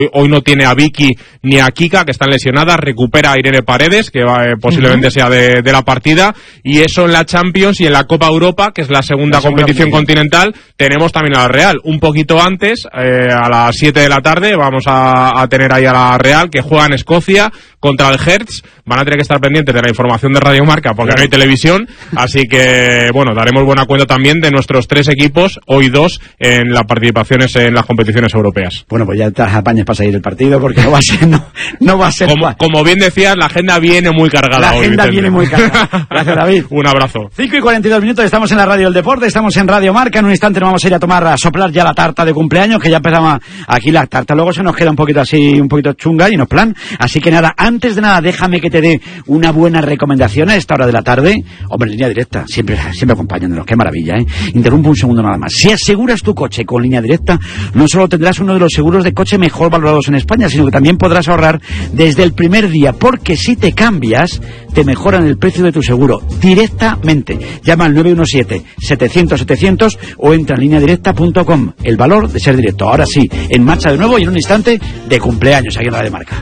Hoy no tiene a Vicky ni a Kika, que están lesionadas. Recupera a Irene Paredes, que posiblemente sea de la partida. Y eso en la Champions y en la Copa Europa, que es la segunda competición continental, tenemos también a la Real. Un poquito antes, a las 7 de la tarde, vamos a tener ahí a la Real, que juega en Escocia contra el Hertz. Van a tener que estar pendientes de la información de Radio Marca, porque no hay televisión. Así que, bueno, daremos buena cuenta también de nuestros 3 equipos, hoy 2, en las participaciones en las competiciones europeas. Bueno, pues ya te apañas para seguir el partido, porque no va a ser como bien decías, la agenda viene muy cargada. La agenda viene muy cargada. Gracias, David. Un abrazo. 5:42, estamos en la radio del deporte, estamos en Radio Marca. En un instante nos vamos a ir a soplar ya la tarta de cumpleaños, que ya empezamos aquí la tarta. Luego se nos queda un poquito chunga y nos plan. Así que nada, antes de nada, déjame que te dé una buena recomendación a esta hora de la tarde. Hombre, Línea Directa, siempre acompañándonos, qué maravilla, ¿eh? Interrumpo un segundo nada más. Si aseguras tu coche con Línea Directa, no solo tendrás uno de los seguros de coche mejor valorados en España, sino que también podrás ahorrar desde el primer día, porque si te cambias, te mejoran el precio de tu seguro directamente. Llama al 917-700-700 o entra en lineadirecta.com. El valor de ser directo. Ahora sí, en marcha de nuevo y en un instante de cumpleaños aquí en Radio Marca.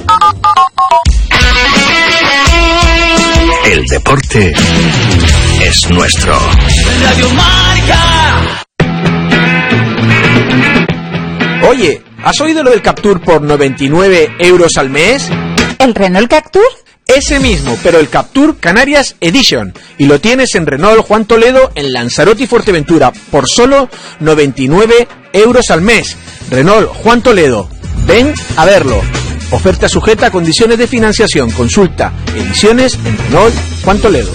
El deporte es nuestro. Radio Marca. Oye, ¿has oído lo del Captur por 99 euros al mes? ¿El Renault Captur? Ese mismo, pero el Captur Canarias Edition. Y lo tienes en Renault Juan Toledo, en Lanzarote y Fuerteventura, por solo 99 euros al mes. Renault Juan Toledo. Ven a verlo. Oferta sujeta a condiciones de financiación. Consulta ediciones en Renault Juan Toledo.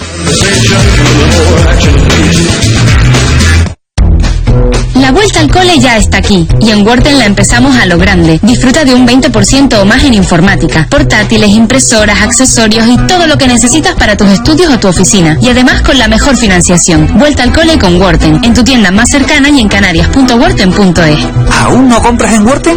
La vuelta al cole ya está aquí y en Worten la empezamos a lo grande. Disfruta de un 20% o más en informática, portátiles, impresoras, accesorios y todo lo que necesitas para tus estudios o tu oficina. Y además con la mejor financiación. Vuelta al cole con Worten, en tu tienda más cercana y en canarias.worten.es. ¿Aún no compras en Worten?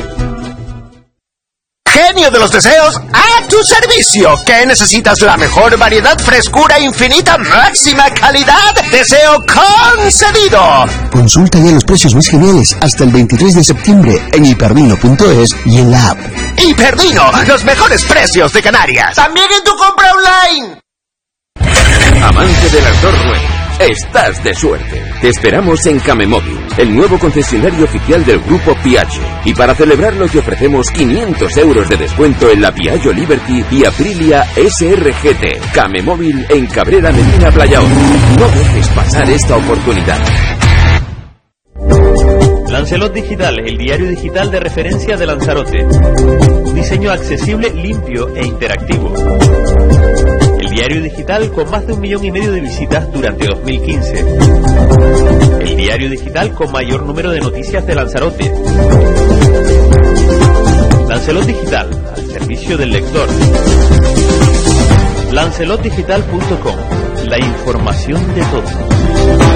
Genio de los deseos, a tu servicio. ¿Qué necesitas? La mejor variedad, frescura infinita, máxima calidad. Deseo concedido. Consulta ya los precios más geniales hasta el 23 de septiembre en hipervino.es y en la app. Hipervino, los mejores precios de Canarias. También en tu compra online. Amante de las 2 ruedas, estás de suerte. Te esperamos en Camemóvil, el nuevo concesionario oficial del grupo Piaggio. Y para celebrarlo te ofrecemos 500 euros de descuento en la Piaggio Liberty y Aprilia SRGT. Camemóvil en Cabrera Medina Playaón. No dejes pasar esta oportunidad. Lancelot Digital, el diario digital de referencia de Lanzarote. Un diseño accesible, limpio e interactivo. El diario digital con más de 1,5 millones de visitas durante 2015. El diario digital con mayor número de noticias de Lanzarote. Lancelot Digital, al servicio del lector. Lancelotdigital.com, la información de todo.